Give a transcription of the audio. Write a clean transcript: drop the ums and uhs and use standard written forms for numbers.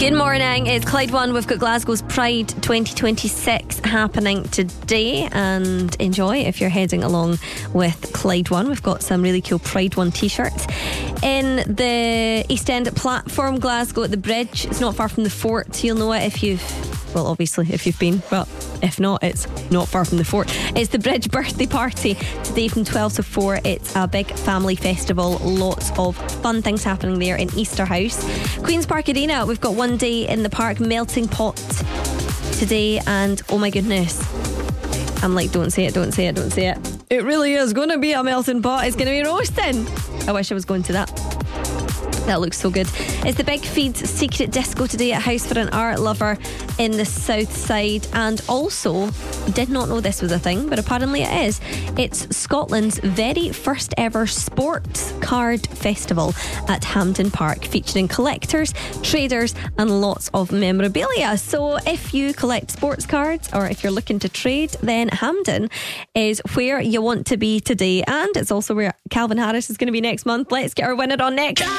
Good morning, it's Clyde One. We've got Glasgow's Pride 2026 happening today, and enjoy if you're heading along with Clyde One. We've got some really cool Pride One t-shirts in the East End platform, Glasgow at the bridge. It's not far from the fort. You'll know it if you've been, but if not, it's not far from the fort. It's the Bridge birthday party today from 12 to 4. It's a big family festival, lots of fun things happening there in Easterhouse. Queen's Park Arena, we've got one day in the park, melting pot today, and oh my goodness, I'm like, don't say it. It really is going to be a melting pot. It's going to be roasting. I wish I was going to that. That looks so good. It's the Big Feed Secret Disco today at House for an Art Lover in the South Side. And also, did not know this was a thing, but apparently it is. It's Scotland's very first ever sports card festival at Hampden Park, featuring collectors, traders and lots of memorabilia. So if you collect sports cards or if you're looking to trade, then Hampden is where you want to be today. And it's also where Calvin Harris is going to be next month. Let's get our winner on next.